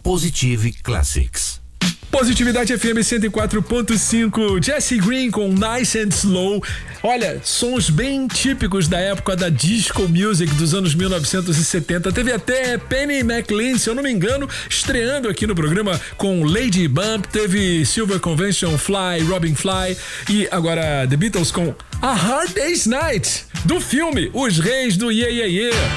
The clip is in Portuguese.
Positive Classics. Positividade FM 104.5, Jesse Green com Nice and Slow. Olha, sons bem típicos da época da disco music dos anos 1970. Teve até Penny McLean, se eu não me engano, estreando aqui no programa com Lady Bump. Teve Silver Convention, Fly, Robin Fly e agora The Beatles com A Hard Day's Night, do filme Os Reis do Yeah Yeah Yeah.